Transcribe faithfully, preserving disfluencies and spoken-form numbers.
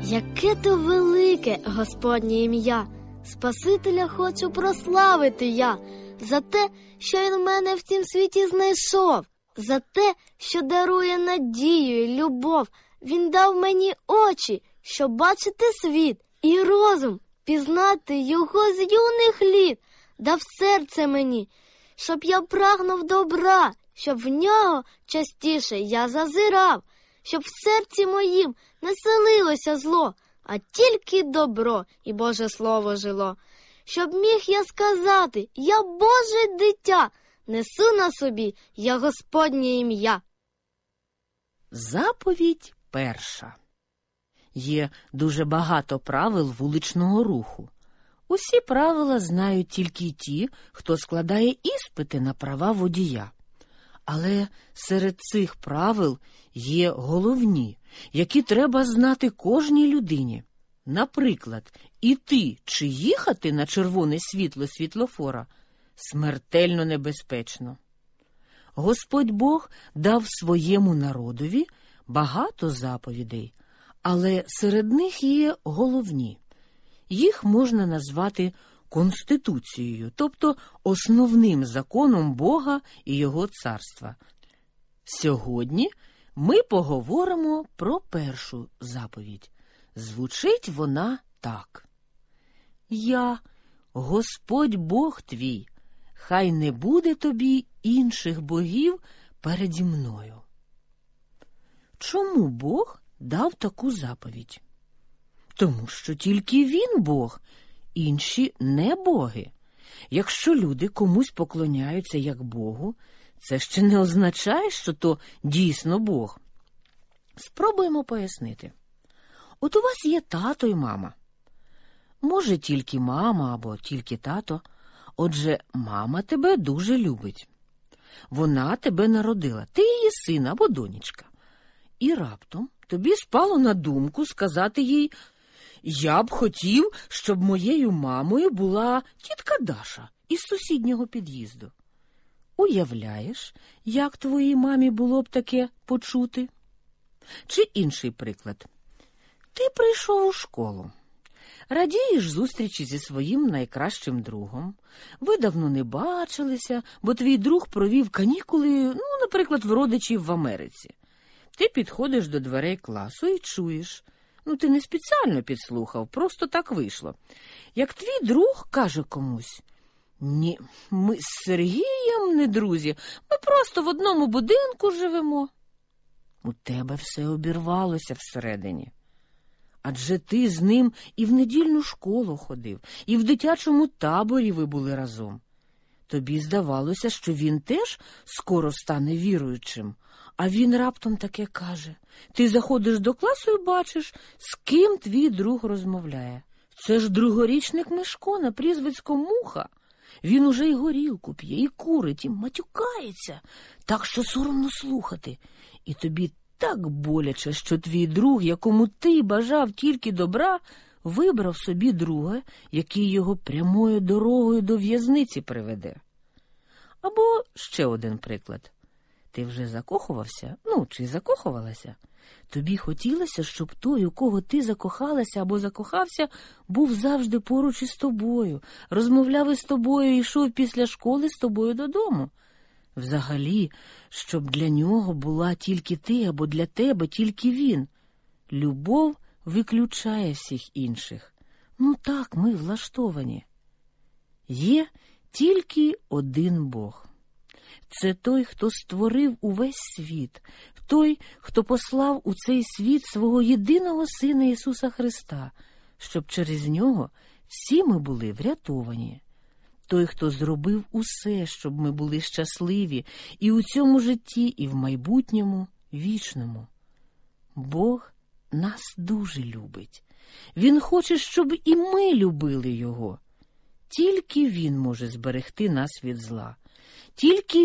Яке то велике Господнє ім'я, Спасителя хочу прославити я, за те, що він мене в цім світі знайшов, за те, що дарує надію й любов. Він дав мені очі, щоб бачити світ, і розум, пізнати його з юних літ. Дав серце мені, щоб я прагнув добра, щоб в нього частіше я зазирав, щоб в серці моїм не селилося зло, а тільки добро і Боже Слово жило. Щоб міг я сказати: я Боже дитя, несу на собі я Господнє ім'я. Заповідь перша. Є дуже багато правил вуличного руху. Усі правила знають тільки ті, хто складає іспити на права водія. Але серед цих правил є головні, які треба знати кожній людині. Наприклад, іти чи їхати на червоне світло світлофора смертельно небезпечно. Господь Бог дав своєму народові багато заповідей, але серед них є головні. Їх можна назвати Конституцією, тобто основним законом Бога і Його царства. Сьогодні ми поговоримо про першу заповідь. Звучить вона так. «Я, Господь Бог твій, хай не буде тобі інших богів переді мною». Чому Бог дав таку заповідь? Тому що тільки Він Бог, інші не боги. Якщо люди комусь поклоняються як Богу, це ще не означає, що то дійсно Бог. Спробуємо пояснити. От у вас є тато і мама. Може, тільки мама або тільки тато. Отже, мама тебе дуже любить. Вона тебе народила, ти її син або донечка. І раптом тобі спало на думку сказати їй: «Я б хотів, щоб моєю мамою була тітка Даша із сусіднього під'їзду». Уявляєш, як твоїй мамі було б таке почути? Чи інший приклад. Ти прийшов у школу. Радієш зустрічі зі своїм найкращим другом. Ви давно не бачилися, бо твій друг провів канікули, ну, наприклад, в родичів в Америці. Ти підходиш до дверей класу і чуєш. Ну, ти не спеціально підслухав, просто так вийшло. Як твій друг каже комусь: «Ні, ми з Сергієм не друзі, ми просто в одному будинку живемо». У тебе все обірвалося всередині. Адже ти з ним і в недільну школу ходив, і в дитячому таборі ви були разом. Тобі здавалося, що він теж скоро стане віруючим, а він раптом таке каже. Ти заходиш до класу і бачиш, з ким твій друг розмовляє. Це ж другорічник Мишко на прізвисько Муха. Він уже й горілку п'є, і курить, і матюкається, так що соромно слухати. І тобі так боляче, що твій друг, якому ти бажав тільки добра, вибрав собі друга, який його прямою дорогою до в'язниці приведе. Або ще один приклад. Ти вже закохувався, ну, чи закохувалася? Тобі хотілося, щоб той, у кого ти закохалася або закохався, був завжди поруч із тобою, розмовляв із тобою і йшов після школи з тобою додому. Взагалі, щоб для нього була тільки ти або для тебе тільки він. Любов виключає всіх інших. Ну так ми влаштовані. Є тільки один Бог. Це той, хто створив увесь світ, той, хто послав у цей світ свого єдиного Сина Ісуса Христа, щоб через нього всі ми були врятовані. Той, хто зробив усе, щоб ми були щасливі і у цьому житті, і в майбутньому вічному. Бог нас дуже любить. Він хоче, щоб і ми любили Його. Тільки Він може зберегти нас від зла. Тільки